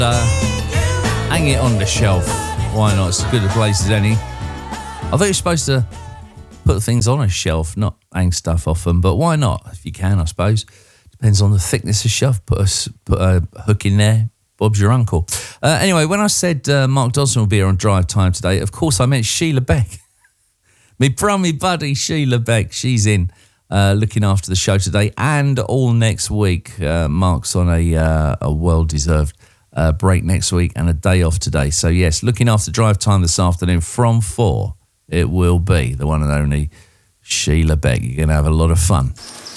Hang it on the shelf. Why not? It's as good a place as any. I thought you're supposed to put things on a shelf, not hang stuff off them, but why not? If you can, I suppose. Depends on the thickness of shelf. Put a hook in there. Bob's your uncle. Anyway, when I said Mark Dodson will be here on Drive Time today, of course I meant Sheila Beck. Me brummy buddy Sheila Beck. She's in looking after the show today and all next week. Mark's on a well-deserved break next week and a day off today. So, yes, looking after Drive Time this afternoon from 4, it will be the one and only Sheila Beck. You're going to have a lot of fun.